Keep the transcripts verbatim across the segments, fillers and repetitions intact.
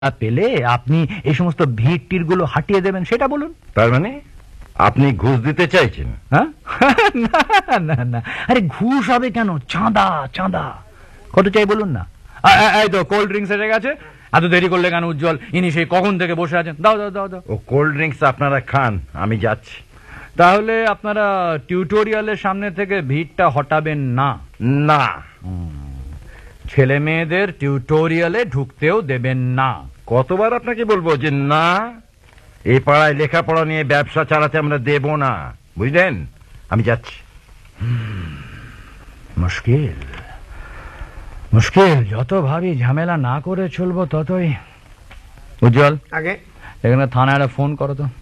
পেলে আপনি এই সমস্ত ভিড় টির গুলো হাটিয়ে দেবেন সেটা বলুন। তার মানে আপনি ঘুষ দিতে চাইছেন? হ্যাঁ না না না, আরে ঘুষ হবে কেন, চাঁদা চাঁদা। কত চাই বলুন না। এই তো কোল্ড ড্রিঙ্কস এসে গেছে, এত দেরি করলে কেন উজ্জ্বল? ইনি সেই কখন থেকে বসে আছেন, দাও দাও দাও দাও। ও কোল্ড ড্রিঙ্কস আপনারা খান, আমি যাচ্ছি। তাহলে আপনারা টিউটোরিয়ালের সামনে থেকে ভিড়টা হটাবেন না? না। ছেলে মেয়েদের টিউটোরিয়ালে ঢুকতেও দেবেন না। কতবার আপনাকে বলবো যে না, এই পাড়ায় লেখাপড়া নিয়ে ব্যবসা চালাতে আমরা দেব না, বুঝলেন? আমি যাচ্ছি। মুশকিল মুশকিল, যত ভাবি ঝামেলা না করে চলবো ততই। উজ্জ্বল, আগে এখানে থানায় একটা ফোন করো তো।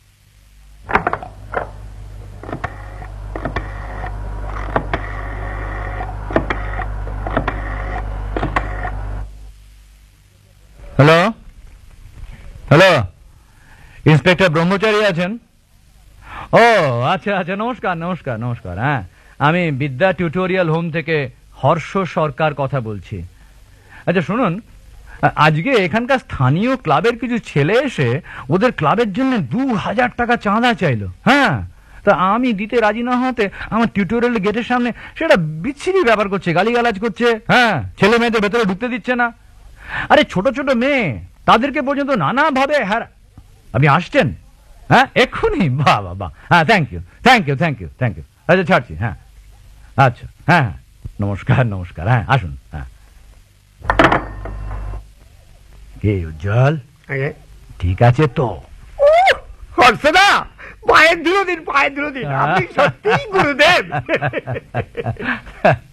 হ্যালো হ্যালো, ইন্সপেক্টর ব্রহ্মচারী আছেন? ও আচ্ছা আচ্ছা, নমস্কার নমস্কার নমস্কার। হ্যাঁ, আমি বিদ্যা টিউটোরিয়াল হোম থেকে হর্ষ সরকার কথা বলছি। আচ্ছা শুনুন, আজকে এখানকার স্থানীয় ক্লাবের কিছু ছেলে এসে ওদের ক্লাবের জন্য দু হাজার টাকা চাঁদা চাইলো। হ্যাঁ, তা আমি দিতে রাজি না হতে আমার টিউটোরিয়াল গেটের সামনে সেটা বিচ্ছিরি ব্যাপার করছে, গালিগালাজ করছে। হ্যাঁ, ছেলে মেয়েদের ভেতরে ঢুকতে দিচ্ছে না। আরে ছোট ছোট মেয়ে, তাদেরকে পর্যন্ত নানা ভাবে। হ্যাঁ, আপনি আসছেন? হ্যাঁ এক্ষুনি? বাহ বাহ বাহ, হ্যাঁ thank you thank you thank you thank you. আচ্ছা ছাড়ছি। হ্যাঁ আচ্ছা, হ্যাঁ হ্যাঁ, নমস্কার নমস্কার। হ্যাঁ আসুন। হ্যাঁ, কে উজ্জ্বল? আগে ঠিক আছে তো? হর্ষ না, পায়ের ধুলো দিন, পায়ের ধুলো দিন, আপনি সত্যি গুরুদেব।